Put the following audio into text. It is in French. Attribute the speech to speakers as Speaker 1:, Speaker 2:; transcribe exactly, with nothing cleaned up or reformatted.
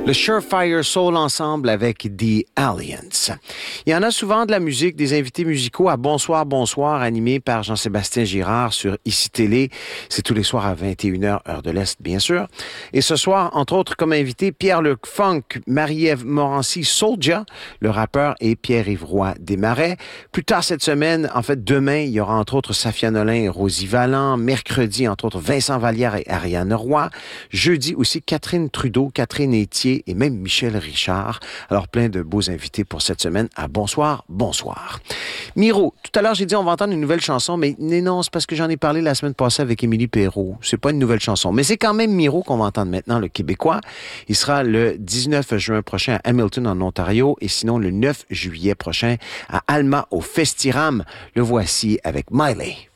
Speaker 1: Le Surefire Soul Ensemble avec The Alliance. Il y en a souvent de la musique, des invités musicaux à Bonsoir, Bonsoir, animés par Jean-Sébastien Girard sur Ici Télé. C'est tous les soirs à vingt et une heures, heure de l'Est, bien sûr. Et ce soir, entre autres, comme invité, Pierre-Luc Funk, Marie-Ève Morancy, Soulja, le rappeur, et Pierre-Yves Roy Desmarais. Plus tard cette semaine, en fait, demain, il y aura entre autres Safia Nolin et Rosie Valland. Mercredi, entre autres, Vincent Vallière et Ariane Roy. Jeudi aussi, Catherine Trudeau, Catherine Etier et même Michel Richard. Alors, plein de beaux invités pour cette semaine à Bonsoir, Bonsoir. Miro, tout à l'heure, j'ai dit on va entendre une nouvelle chanson, mais non, c'est parce que j'en ai parlé la semaine passée avec Émilie Perrault. C'est pas une nouvelle chanson, mais c'est quand même Miro qu'on va entendre maintenant, le Québécois. Il sera le dix-neuf juin prochain à Hamilton, en Ontario, et sinon le neuf juillet prochain à Alma, au Festiram. Le voici avec Miley.